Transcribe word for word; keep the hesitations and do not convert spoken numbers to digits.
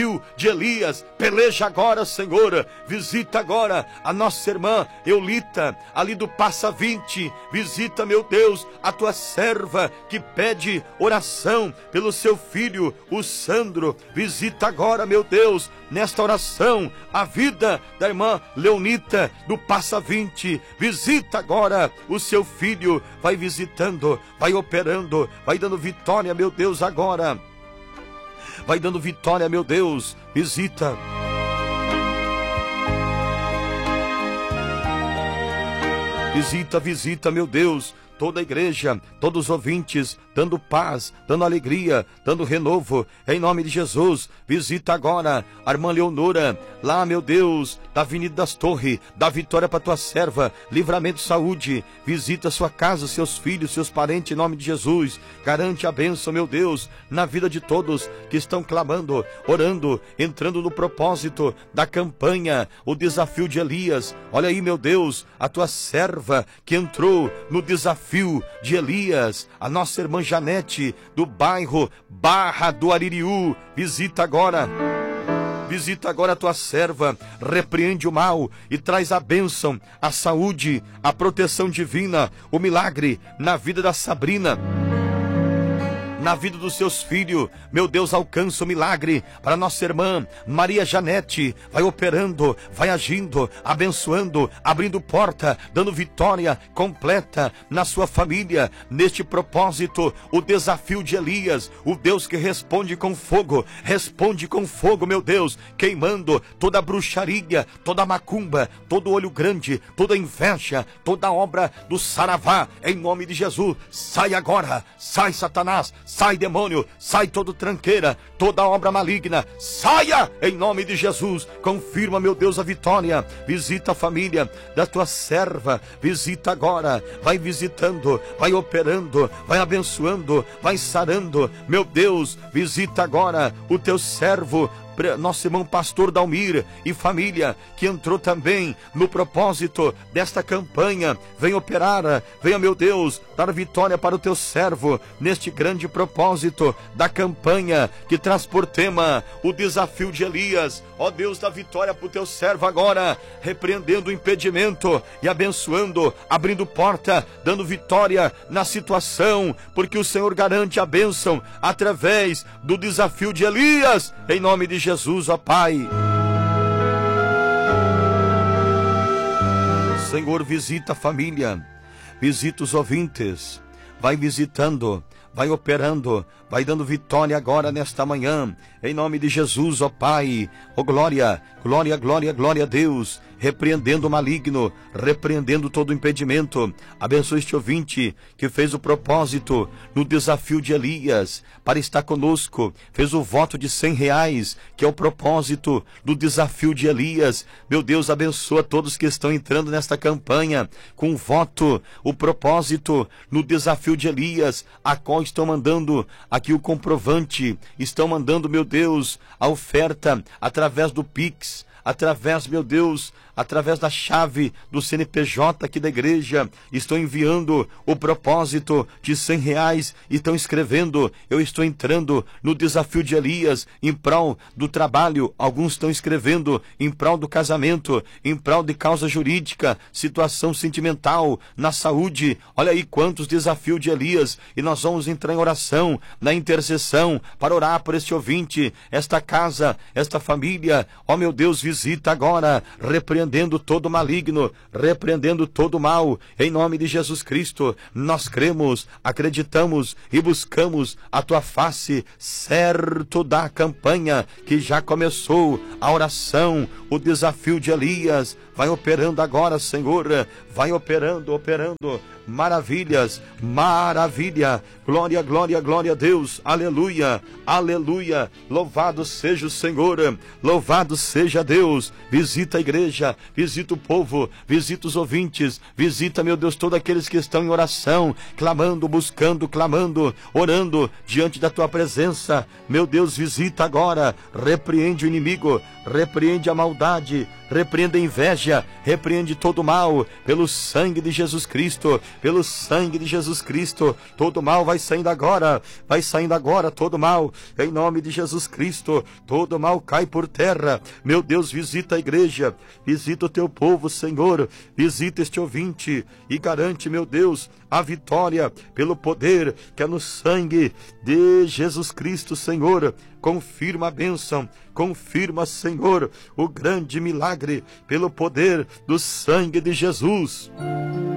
de Elias, peleja agora, Senhor. Visita agora a nossa irmã Eulita, ali do Passa vinte. Visita, meu Deus, a tua serva que pede oração pelo seu filho, o Sandro. Visita agora, meu Deus, nesta oração, a vida da irmã Leonita do Passa vinte. Visita agora o seu filho. Vai visitando, vai operando, vai dando vitória, meu Deus, agora. Vai dando vitória, meu Deus. Visita. Visita, visita, meu Deus, toda a igreja, todos os ouvintes, dando paz, dando alegria, dando renovo, em nome de Jesus. Visita agora a irmã Leonora, lá, meu Deus, da Avenida das Torres, dá vitória para tua serva, livramento, saúde. Visita a sua casa, seus filhos, seus parentes, em nome de Jesus. Garante a bênção, meu Deus, na vida de todos que estão clamando, orando, entrando no propósito da campanha, o desafio de Elias. Olha aí, meu Deus, a tua serva que entrou no desafio de Elias, a nossa irmã Janete, do bairro Barra do Aririú. Visita agora. Visita agora a tua serva, repreende o mal e traz a bênção, a saúde, a proteção divina, o milagre na vida da Sabrina, na vida dos seus filhos. Meu Deus, alcança o milagre para nossa irmã Maria Janete. Vai operando, vai agindo, abençoando, abrindo porta, dando vitória completa na sua família. Neste propósito, o desafio de Elias, o Deus que responde com fogo, responde com fogo, meu Deus, queimando toda a bruxaria, toda a macumba, todo o olho grande, toda a inveja, toda a obra do saravá, em nome de Jesus. Sai agora, sai, Satanás, sai, demônio, sai todo tranqueira, toda obra maligna, saia em nome de Jesus. Confirma, meu Deus, a vitória. Visita a família da tua serva, visita agora, vai visitando, vai operando, vai abençoando, vai sarando. Meu Deus, visita agora o teu servo, nosso irmão pastor Dalmir e família, que entrou também no propósito desta campanha. Venha operar, venha, meu Deus, dar vitória para o teu servo neste grande propósito da campanha que traz por tema o desafio de Elias. Ó Deus, dá vitória para o teu servo agora, repreendendo o impedimento e abençoando, abrindo porta, dando vitória na situação, porque o Senhor garante a bênção através do desafio de Elias, em nome de Jesus, ó Pai. Senhor, visita a família, visita os ouvintes, vai visitando, vai operando, vai dando vitória agora nesta manhã, em nome de Jesus, ó Pai. Ó glória, glória, glória, glória a Deus, repreendendo o maligno, repreendendo todo o impedimento. Abençoe este ouvinte que fez o propósito no desafio de Elias para estar conosco, fez o voto de cem reais, que é o propósito do desafio de Elias. Meu Deus, abençoa todos que estão entrando nesta campanha com o voto, o propósito no desafio de Elias, a qual estão mandando aqui o comprovante, estão mandando, meu Deus, a oferta através do Pix, através, meu Deus, através da chave do C N P J aqui da igreja. Estou enviando o propósito de cem reais e estão escrevendo: eu estou entrando no desafio de Elias em prol do trabalho. Alguns estão escrevendo em prol do casamento, em prol de causa jurídica, situação sentimental, na saúde. Olha aí quantos desafios de Elias, e nós vamos entrar em oração, na intercessão, para orar por este ouvinte, esta casa, esta família. Ó meu Deus, visita agora, repreendendo todo maligno, repreendendo todo mal, em nome de Jesus Cristo. Nós cremos, acreditamos e buscamos a tua face, certo da campanha que já começou, a oração, o desafio de Elias. Vai operando agora, Senhor, vai operando, operando, maravilhas, maravilha, glória, glória, glória a Deus, aleluia, aleluia, louvado seja o Senhor, louvado seja Deus. Visita a igreja, visita o povo, visita os ouvintes, visita, meu Deus, todos aqueles que estão em oração, clamando, buscando, clamando, orando diante da tua presença. Meu Deus, visita agora, repreende o inimigo, repreende a maldade, repreende a inveja, repreende todo mal, pelo sangue de Jesus Cristo, pelo sangue de Jesus Cristo, todo mal vai saindo agora, vai saindo agora todo mal, em nome de Jesus Cristo, todo mal cai por terra. Meu Deus, visita a igreja, visita o teu povo, Senhor, visita este ouvinte e garante, meu Deus, a vitória pelo poder que é no sangue de Jesus Cristo, Senhor. Confirma a bênção, confirma, Senhor, o grande milagre pelo poder do sangue de Jesus.